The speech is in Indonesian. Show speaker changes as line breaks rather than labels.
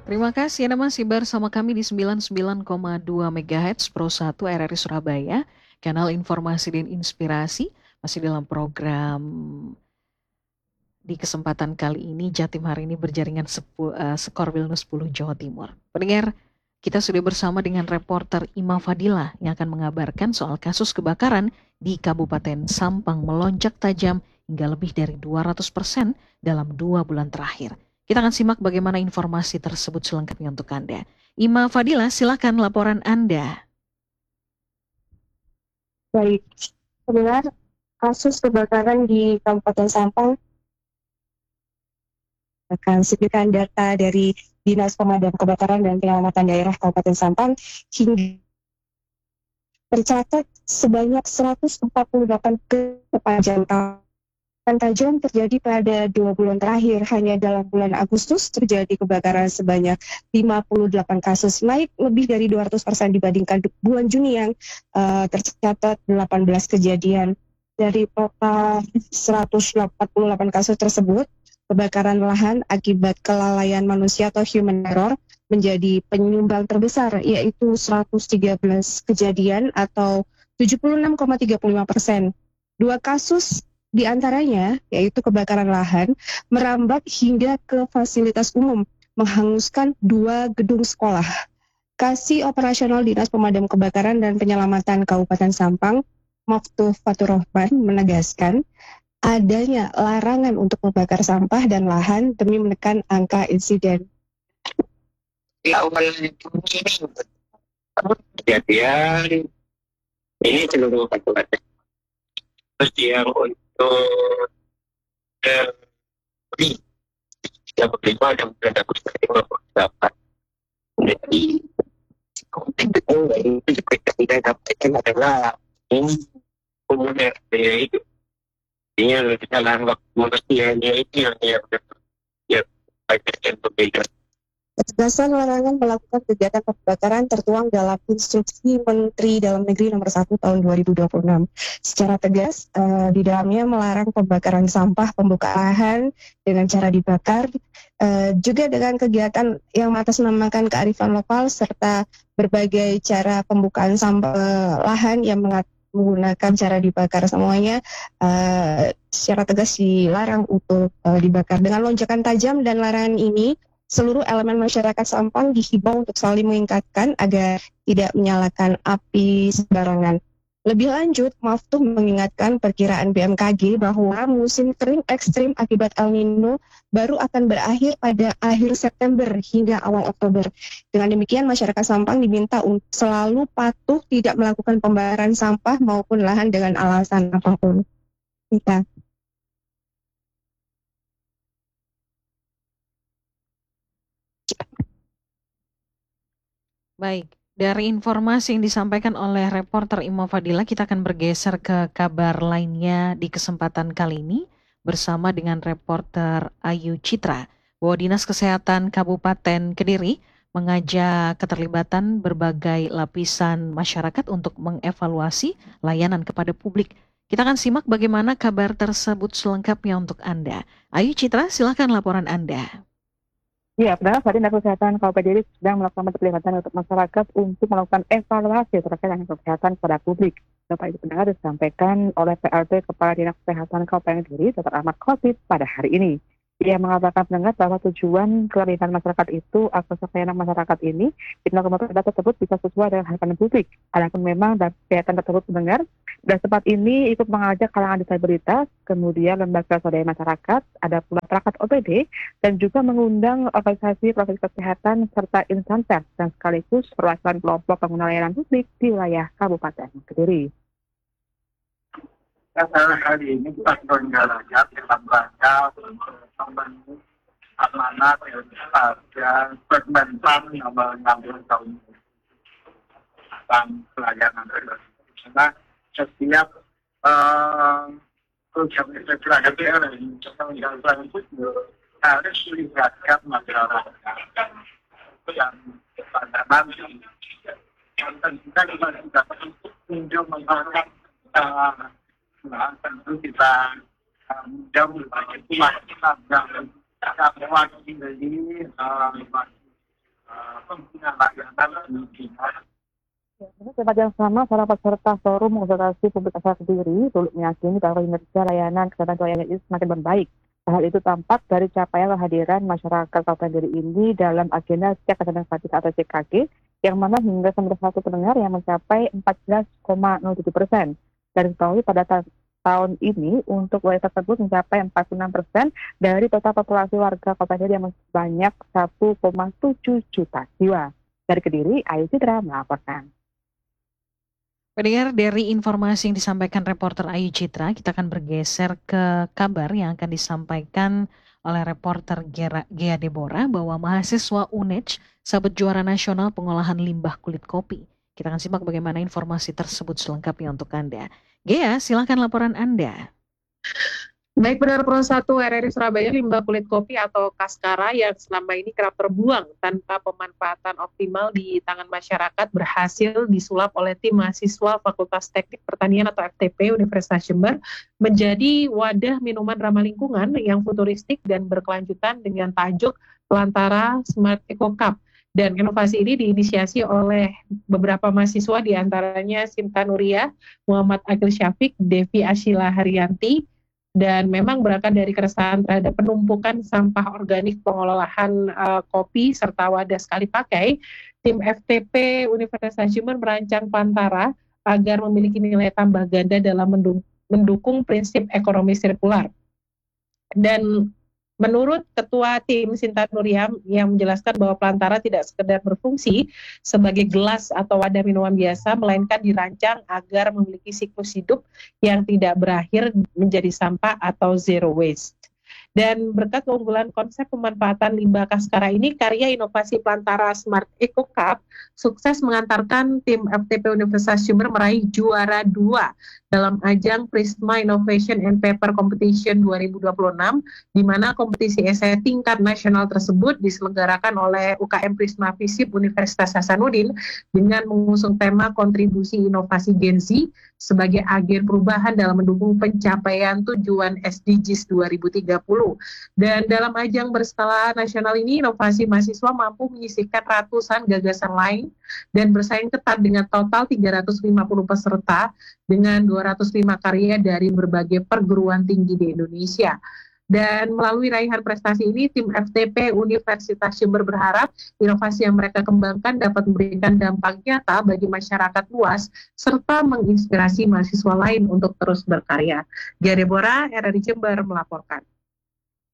Terima kasih Anda masih bersama kami di 99,2 MHz Pro 1 RRI Surabaya, kanal informasi dan inspirasi, masih dalam program di kesempatan kali ini Jatim hari ini berjaringan Skor Wilno 10 Jawa Timur. Pendengar, kita sudah bersama dengan reporter Ima Fadila yang akan mengabarkan soal kasus kebakaran di Kabupaten Sampang melonjak tajam hingga lebih dari 200% dalam 2 bulan terakhir. Kita akan simak bagaimana informasi tersebut selengkapnya untuk Anda. Ima Fadila, silakan laporan Anda.
Baik, pendengar, kasus kebakaran di Kabupaten Sampang akan sebutkan data dari Dinas Pemadam Kebakaran dan Penyelamatan Daerah Kabupaten Sampang hingga tercatat sebanyak 148 sepanjang tahun tajam terjadi pada 2 bulan terakhir. Hanya dalam bulan Agustus terjadi kebakaran sebanyak 58 kasus, naik lebih dari 200% dibandingkan bulan Juni yang tercatat 18 kejadian. Dari total 148 kasus tersebut, kebakaran lahan akibat kelalaian manusia atau human error menjadi penyumbang terbesar, yaitu 113 kejadian atau 76,35%. 2 kasus di antaranya, yaitu kebakaran lahan, merambat hingga ke fasilitas umum, menghanguskan 2 gedung sekolah. Kasih Operasional Dinas Pemadam Kebakaran dan Penyelamatan Kabupaten Sampang, Maftuh Fatur Rahman, menegaskan adanya larangan untuk membakar sampah dan lahan demi menekan angka insiden.
Di awal ini kejadian ini seluruh kabupaten. Terus yang untuk beli yang berlima ada bulan Agustus 58. Jadi itu kita tidak dapatkan adalah ini kemudian itu ini dalam waktu manusianya itu yang banyak yang berbeda.
Ketegasan larangan melakukan kegiatan pembakaran tertuang dalam Instruksi Menteri Dalam Negeri Nomor 1 Tahun 2026. Secara tegas, di dalamnya melarang pembakaran sampah, pembukaan lahan dengan cara dibakar, juga dengan kegiatan yang mengatasnamakan kearifan lokal serta berbagai cara pembukaan sampah lahan yang menggunakan cara dibakar semuanya secara tegas dilarang untuk dibakar. Dengan lonjakan tajam dan larangan ini, seluruh elemen masyarakat Sampang dihimbau untuk saling mengingatkan agar tidak menyalakan api sembarangan. Lebih lanjut, Maftuh mengingatkan perkiraan BMKG bahwa musim kering ekstrim akibat El Nino baru akan berakhir pada akhir September hingga awal Oktober. Dengan demikian, masyarakat Sampang diminta untuk selalu patuh tidak melakukan pembakaran sampah maupun lahan dengan alasan apapun. Kita.
Baik, dari informasi yang disampaikan oleh reporter Ima Fadila, kita akan bergeser ke kabar lainnya di kesempatan kali ini bersama dengan reporter Ayu Citra, bahwa Dinas Kesehatan Kabupaten Kediri mengajak keterlibatan berbagai lapisan masyarakat untuk mengevaluasi layanan kepada publik. Kita akan simak bagaimana kabar tersebut selengkapnya untuk Anda. Ayu Citra, silakan laporan Anda.
Ya, padahal saat ini Dinas Kesehatan Kabupaten Kediri sedang melakukan perlibatan untuk masyarakat untuk melakukan evaluasi terkait dengan kesehatan kepada publik. Bapak Ibu pendengar disampaikan oleh PLT Kepala Dinas Kesehatan Kabupaten Kediri, Dr. Ahmad Khotib pada hari ini. Ia mengatakan pendengar bahwa tujuan kelaritan masyarakat itu agar pelayanan masyarakat ini di data tersebut bisa sesuai dengan harapan publik. Adapun memang kegiatan tersebut pendengar dan tempat ini ikut mengajak kalangan disabilitas, kemudian lembaga swadaya masyarakat, ada pula perangkat OPD, dan juga mengundang organisasi profesi kesehatan serta insan pers dan sekaligus perwakilan kelompok pengguna layanan publik di wilayah Kabupaten Kediri.
Hari ini kita berjalannya dalam rangka membangun amanat pada Permentan nomor 60 tahun tentang pelayanan karena setiap program pelayanan itu harus melibatkan masyarakat yang pada nanti yang tentunya kita dapat untuk mengangkat tentu kita jauh lebih banyak yang mewakili pengguna layanan pendidikan.
Pada tempat yang sama, para peserta forum konsultasi publik asal Kediri turut meyakini bahwa kinerja layanan kesehatan keluarga ini semakin membaik. Hal itu tampak dari capaian kehadiran masyarakat Kabupaten Kediri ini dalam agenda cek kesehatan gratis atau CKG, yang mana hingga 91 pendengar yang mencapai 14,07%. Dan diketahui pada tahun ini untuk wilayah tersebut mencapai 46% dari total populasi warga Kabupaten Kediri yang sebanyak 1,7 juta jiwa. Dari Kediri, Ayu Citra melaporkan.
Pendengar, dari informasi yang disampaikan reporter Ayu Citra, kita akan bergeser ke kabar yang akan disampaikan oleh reporter Gea Deborah bahwa mahasiswa UNEJ sabet juara nasional pengolahan limbah kulit kopi. Kita akan simak bagaimana informasi tersebut selengkapnya untuk Anda. Gea, silakan laporan Anda.
Baik, benar Pro 1 RRI Surabaya, limbah kulit kopi atau kaskara yang selama ini kerap terbuang tanpa pemanfaatan optimal di tangan masyarakat berhasil disulap oleh tim mahasiswa Fakultas Teknik Pertanian atau FTP Universitas Jember menjadi wadah minuman ramah lingkungan yang futuristik dan berkelanjutan dengan tajuk Pelantara Smart Eco Cup. Dan inovasi ini diinisiasi oleh beberapa mahasiswa, diantaranya Sinta Nuria, Muhammad Akil Syafiq, Devi Ashila Haryanti, dan memang berangkat dari keresahan terhadap penumpukan sampah organik pengolahan kopi serta wadah sekali pakai, tim FTP Universitas Jember merancang Pelantara agar memiliki nilai tambah ganda dalam mendukung prinsip ekonomi sirkular. Dan menurut Ketua Tim Sinta Nuria yang menjelaskan bahwa Pelantara tidak sekedar berfungsi sebagai gelas atau wadah minuman biasa, melainkan dirancang agar memiliki siklus hidup yang tidak berakhir menjadi sampah atau zero waste. Dan berkat keunggulan konsep pemanfaatan limbah kaskara ini, karya inovasi Pelantara Smart Eco Cup sukses mengantarkan tim FTP Universitas Jember meraih juara 2 dalam ajang Prisma Innovation and Paper Competition 2026, di mana kompetisi esai tingkat nasional tersebut diselenggarakan oleh UKM Prisma Visip Universitas Hasanuddin dengan mengusung tema kontribusi inovasi Gen Z sebagai agen perubahan dalam mendukung pencapaian tujuan SDGs 2030. Dan dalam ajang berskala nasional ini, inovasi mahasiswa mampu menyisihkan ratusan gagasan lain dan bersaing ketat dengan total 350 peserta dengan 205 karya dari berbagai perguruan tinggi di Indonesia. Dan melalui raihan prestasi ini, tim FTP Universitas Jember berharap inovasi yang mereka kembangkan dapat memberikan dampak nyata bagi masyarakat luas serta menginspirasi mahasiswa lain untuk terus berkarya. Gea Deborah, RRI Jember melaporkan.